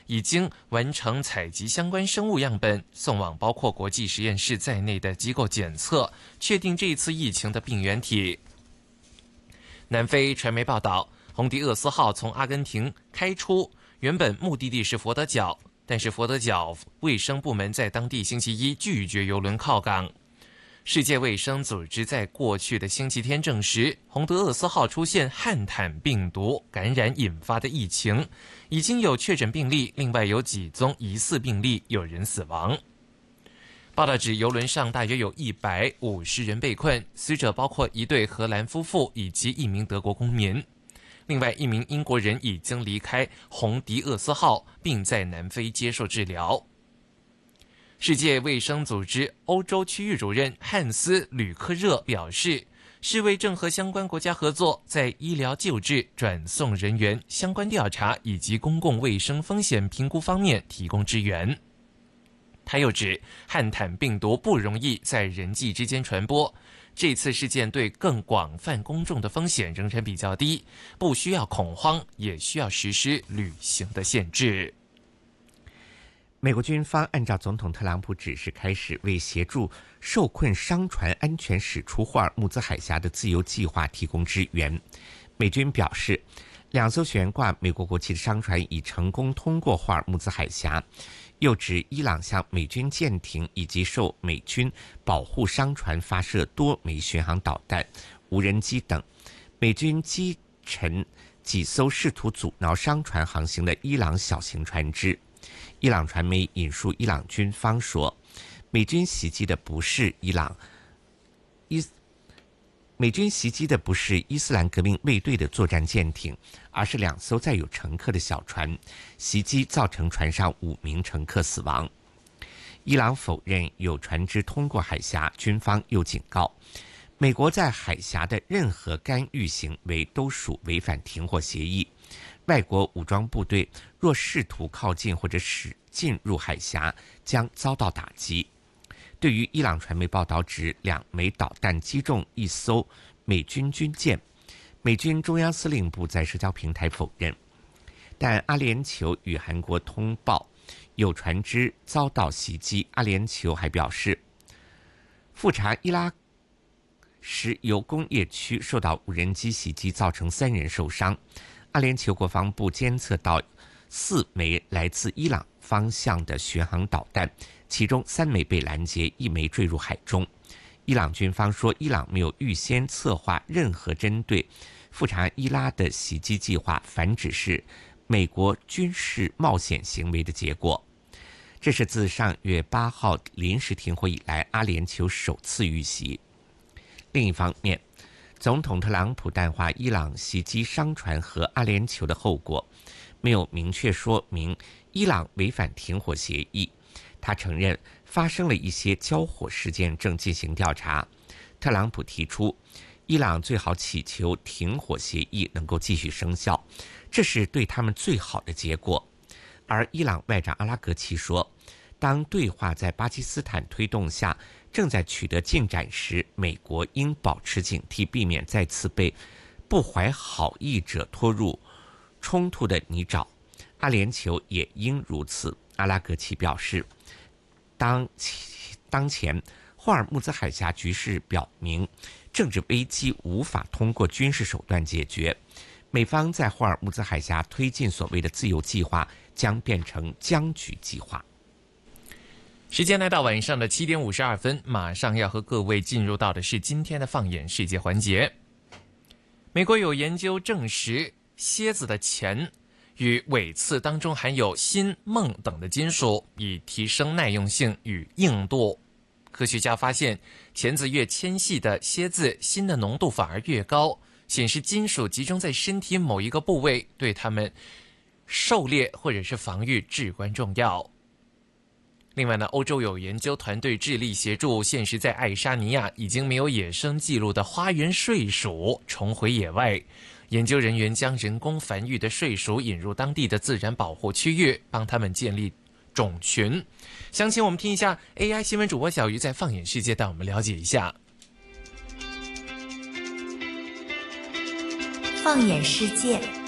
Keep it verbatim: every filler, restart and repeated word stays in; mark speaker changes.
Speaker 1: 已经完成采集相关生物样本，送往包括国际实验室在内的机构检测，确定这一次疫情的病原体。南非传媒报道，洪迪厄斯号从阿根廷开出，原本目的地是佛得角，但是佛得角卫生部门在当地星期一拒绝邮轮靠港。世界卫生组织在过去的星期天证实，洪德厄斯号出现汉坦病毒感染引发的疫情，已经有确诊病例，另外有几宗疑似病例，有人死亡。报道指，邮轮上大约有一百五十人被困，死者包括一对荷兰夫妇以及一名德国公民。另外一名英国人已经离开洪迪厄斯号，并在南非接受治疗。世界卫生组织欧洲区域主任汉斯·吕克热表示，世卫正和相关国家合作，在医疗救治、转送人员、相关调查以及公共卫生风险评估方面提供支援。他又指，汉坦病毒不容易在人际之间传播，这次事件对更广泛公众的风险仍然比较低，不需要恐慌，也需要实施旅行的限制。
Speaker 2: 美国军方按照总统特朗普指示，开始为协助受困商船安全驶出霍尔木兹海峡的自由计划提供支援。美军表示，两艘悬挂美国国旗的商船已成功通过霍尔木兹海峡，又指伊朗向美军舰艇以及受美军保护商船发射多枚巡航导弹、无人机等，美军击沉几艘试图阻挠商船航行的伊朗小型船只。伊朗传媒引述伊朗军方说，美军袭击的不是伊朗伊美军袭击的不是伊斯兰革命卫队的作战舰艇，而是两艘载有乘客的小船，袭击造成船上五名乘客死亡。伊朗否认有船只通过海峡，军方又警告，美国在海峡的任何干预行为都属违反停火协议。外国武装部队若试图靠近或者使进入海峡，将遭到打击。对于伊朗传媒报道指两枚导弹击中一艘美军军舰，美军中央司令部在社交平台否认，但阿联酋与韩国通报有船只遭到袭击。阿联酋还表示，富查伊拉石油工业区受到无人机袭击，造成三人受伤。阿联酋国防部监测到四枚来自伊朗方向的巡航导弹，其中三枚被拦截，一枚坠入海中。伊朗军方说，伊朗没有预先策划任何针对富查伊拉的袭击计划，反只是美国军事冒险行为的结果。这是自上月八号临时停火以来，阿联酋首次遇袭。另一方面，总统特朗普淡化伊朗袭击商船和阿联酋的后果，没有明确说明伊朗违反停火协议。他承认发生了一些交火事件，正进行调查。特朗普提出，伊朗最好祈求停火协议能够继续生效，这是对他们最好的结果。而伊朗外长阿拉格齐说，当对话在巴基斯坦推动下正在取得进展时，美国应保持警惕，避免再次被不怀好意者拖入冲突的泥沼。阿联酋也应如此。阿拉格齐表示，当当前霍尔木兹海峡局势表明，政治危机无法通过军事手段解决，美方在霍尔木兹海峡推进所谓的自由计划将变成僵局计划。
Speaker 1: 时间来到晚上的七点五十二分，马上要和各位进入到的是今天的放眼世界环节。美国有研究证实，蝎子的钱与尾刺当中含有锌、锰等的金属，以提升耐用性与硬度。科学家发现，钳子越纤细的蝎子，锌的浓度反而越高，显示金属集中在身体某一个部位，对它们狩猎或者是防御至关重要。另外呢，欧洲有研究团队致力协助现时在爱沙尼亚已经没有野生记录的花园睡鼠重回野外。研究人员将人工繁育的睡鼠引入当地的自然保护区域，帮他们建立种群。详情我们听一下 A I 新闻主播小鱼在放眼世界带我们了解一下。
Speaker 3: 放眼世界，